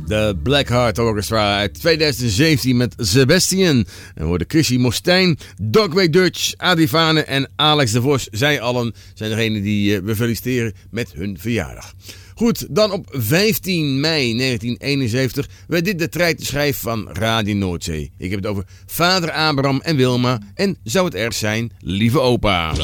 De Black Heart Orchestra uit 2017 met Sebastian. En worden Chrissy Mostijn, Dogway Dutch, Adivane en Alex de Vos. Zij allen zijn degenen die we feliciteren met hun verjaardag. Goed, dan op 15 mei 1971 werd dit de treitenschijf van Radio Noordzee. Ik heb het over vader Abraham en Wilma en zou het erg zijn, lieve opa.